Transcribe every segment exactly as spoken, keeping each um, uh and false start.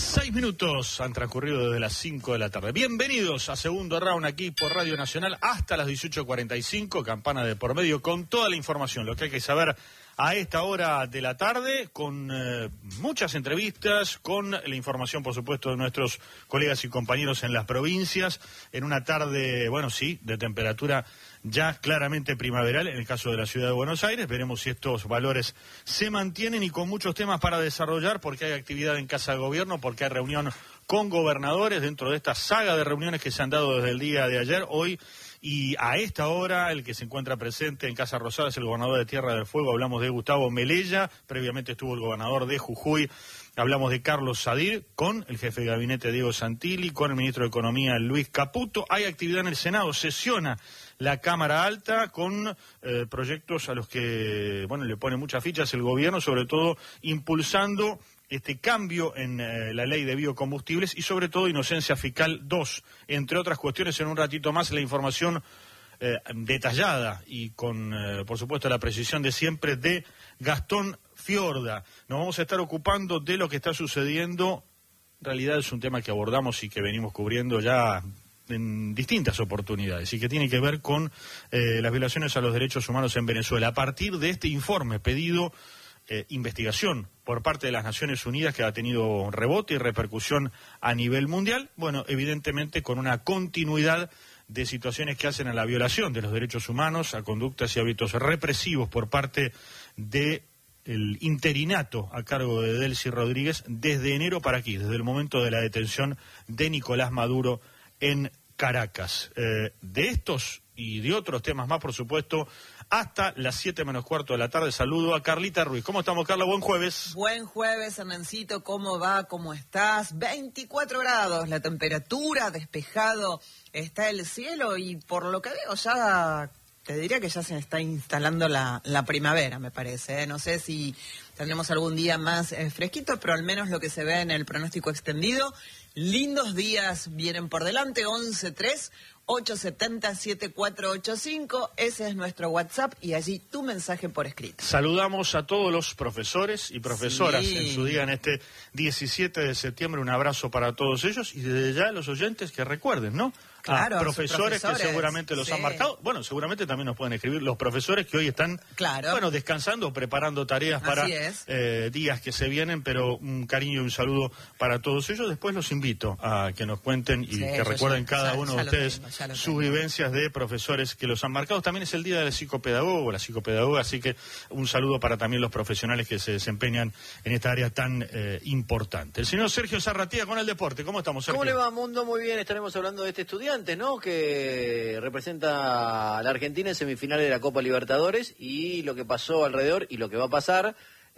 Seis minutos han transcurrido desde las cinco de la tarde. Bienvenidos a Segundo Round aquí por Radio Nacional hasta las dieciocho cuarenta y cinco, campana de por medio con toda la información, lo que hay que saber a esta hora de la tarde, con eh, muchas entrevistas, con la información, por supuesto, de nuestros colegas y compañeros en las provincias, en una tarde, bueno, sí, de temperatura ya claramente primaveral, en el caso de la ciudad de Buenos Aires. Veremos si estos valores se mantienen y con muchos temas para desarrollar, porque hay actividad en Casa de Gobierno, porque hay reunión con gobernadores dentro de esta saga de reuniones que se han dado desde el día de ayer, hoy. Y a esta hora, el que se encuentra presente en Casa Rosada es el gobernador de Tierra del Fuego. Hablamos de Gustavo Melella, previamente estuvo el gobernador de Jujuy. Hablamos de Carlos Sadir, con el jefe de gabinete Diego Santilli, con el ministro de Economía Luis Caputo. Hay actividad en el Senado, sesiona la Cámara Alta con eh, proyectos a los que, bueno, le pone muchas fichas el gobierno, sobre todo impulsando este cambio en eh, la ley de biocombustibles y sobre todo Inocencia Fiscal dos, entre otras cuestiones. En un ratito más la información eh, detallada y con, eh, por supuesto, la precisión de siempre de Gastón Fiorda. Nos vamos a estar ocupando de lo que está sucediendo. En realidad es un tema que abordamos y que venimos cubriendo ya en distintas oportunidades y que tiene que ver con eh, las violaciones a los derechos humanos en Venezuela. A partir de este informe pedido, eh, investigación por parte de las Naciones Unidas, que ha tenido rebote y repercusión a nivel mundial, bueno, evidentemente con una continuidad de situaciones que hacen a la violación de los derechos humanos, a conductas y hábitos represivos por parte de el interinato a cargo de Delcy Rodríguez desde enero para aquí, desde el momento de la detención de Nicolás Maduro en Caracas. Eh, de estos y de otros temas más, por supuesto, hasta las siete menos cuarto de la tarde. Saludo a Carlita Ruiz. ¿Cómo estamos, Carla? Buen jueves. Buen jueves, Hernancito. ¿Cómo va? ¿Cómo estás? veinticuatro grados la temperatura, despejado está el cielo y por lo que veo ya, te diría que ya se está instalando la, la primavera, me parece, ¿eh? No sé si tendremos algún día más eh, fresquito, pero al menos lo que se ve en el pronóstico extendido, lindos días vienen por delante. Once tres ocho siete cero siete cuatro ocho cinco, ese es nuestro WhatsApp y allí tu mensaje por escrito. Saludamos a todos los profesores y profesoras sí. en su día, en este diecisiete de septiembre, un abrazo para todos ellos y desde ya los oyentes que recuerden, ¿no? Claro, a profesores, profesores que seguramente los sí. han marcado. Bueno, seguramente también nos pueden escribir los profesores que hoy están, claro. bueno, descansando, preparando tareas para eh, días que se vienen, pero un cariño y un saludo para todos ellos. Después los invito a que nos cuenten y sí, que recuerden ya, cada ya, uno ya de ustedes tengo, sus vivencias de profesores que los han marcado. También es el día del psicopedagogo, la psicopedagoga, así que un saludo para también los profesionales que se desempeñan en esta área tan eh, importante. El señor Sergio Zarratía con el deporte. ¿Cómo estamos, Sergio? ¿Cómo le va, Mundo? Muy bien, estaremos hablando de este estudiante, ¿no? Que representa a la Argentina en semifinales de la Copa Libertadores y lo que pasó alrededor y lo que va a pasar.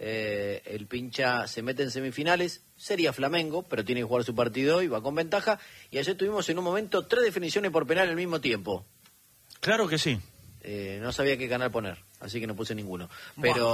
Eh, el pincha se mete en semifinales, sería Flamengo, pero tiene que jugar su partido y va con ventaja. Y ayer tuvimos en un momento tres definiciones por penal al mismo tiempo. Claro que sí. Eh, no sabía qué canal poner, así que no puse ninguno. Pero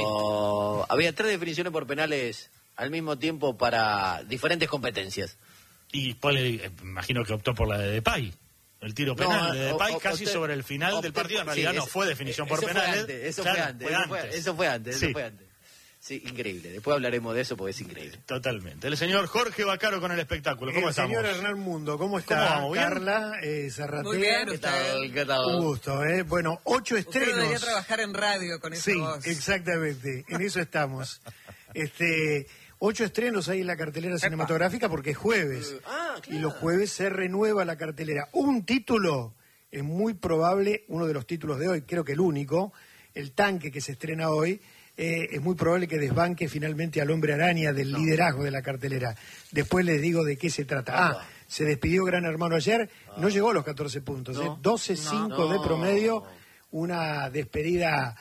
wow, había tres definiciones por penales al mismo tiempo para diferentes competencias. Y Pole, imagino que optó por la de Depay. El tiro penal no, de Depay, o, casi opté, sobre el final opté, del partido. En realidad sí, no fue definición por penales. Eso, claro, fue antes, fue eso, fue, antes. eso fue antes. Eso sí. fue antes. Sí, increíble. Después hablaremos de eso porque es increíble. Totalmente. El señor Jorge Bacaro con el espectáculo. ¿Cómo el estamos? El señor Hernán Mundo. ¿Cómo está? ¿Cómo vamos? ¿Bien? Carla, eh, Zarratea. Muy bien, ¿Qué tal? ¿Qué tal? Un gusto, ¿eh? Bueno, ocho Usted estrenos. debería trabajar en radio con esa sí, voz. Sí, exactamente. En eso estamos. este... Ocho estrenos hay en la cartelera Epa. cinematográfica porque es jueves. Ah, claro. Y los jueves se renueva la cartelera. Un título, es muy probable, uno de los títulos de hoy, creo que el único, El Tanque, que se estrena hoy, eh, es muy probable que desbanque finalmente al Hombre Araña del no. liderazgo de la cartelera. Después les digo de qué se trata. Ah, se despidió Gran Hermano ayer, ah. no llegó a los catorce puntos, no. ¿eh? doce cinco no. de promedio, una despedida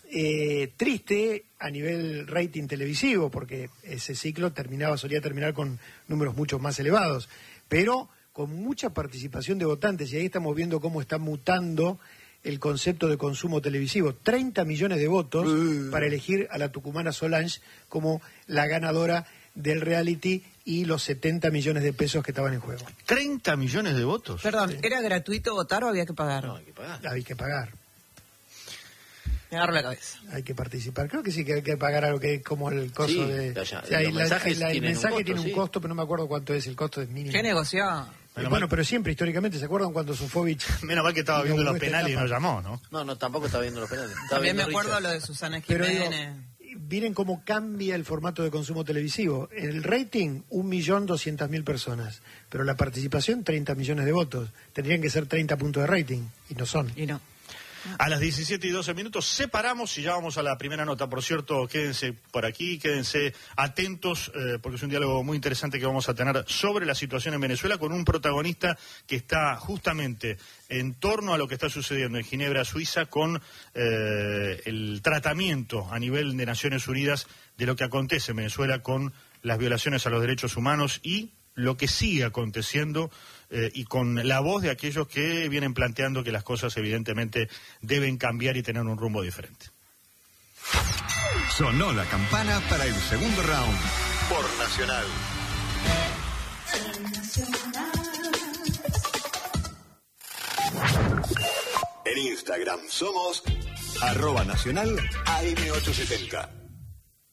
Eh, triste a nivel rating televisivo, porque ese ciclo terminaba, solía terminar con números mucho más elevados, pero con mucha participación de votantes, y ahí estamos viendo cómo está mutando el concepto de consumo televisivo. treinta millones de votos uh. para elegir a la tucumana Solange como la ganadora del reality y los setenta millones de pesos que estaban en juego. ¿treinta millones de votos? Perdón, sí. ¿era gratuito votar o había que pagar? No, hay que pagar. Hay que pagar. Me agarro la cabeza. Hay que participar. Creo que sí, que hay que pagar algo que es como el costo Sí, de... ya, o sea, los la- mensajes la- el tienen un mensaje costo, tiene un sí. costo, pero no me acuerdo cuánto es. El costo es mínimo. ¿Qué negoció? Eh, bueno, pero siempre, históricamente, ¿se acuerdan cuando Sofovich... Menos mal que estaba viendo los Esta penales y etapa. no llamó, ¿no? No, no, tampoco está viendo los penales. Está También me viendo acuerdo Richard. lo de Susana Pero digo, Jiménez. miren cómo cambia el formato de consumo televisivo. En el rating, un millón doscientas mil personas. Pero la participación, treinta millones de votos. Tendrían que ser treinta puntos de rating, y no son. Y no. A las diecisiete y doce minutos separamos y ya vamos a la primera nota. Por cierto, quédense por aquí, quédense atentos, eh, porque es un diálogo muy interesante que vamos a tener sobre la situación en Venezuela con un protagonista que está justamente en torno a lo que está sucediendo en Ginebra, Suiza, con eh, el tratamiento a nivel de Naciones Unidas de lo que acontece en Venezuela con las violaciones a los derechos humanos y lo que sigue aconteciendo eh, y con la voz de aquellos que vienen planteando que las cosas evidentemente deben cambiar y tener un rumbo diferente. Sonó la campana para el segundo round por Nacional. En Instagram somos arroba nacional A M ochocientos setenta.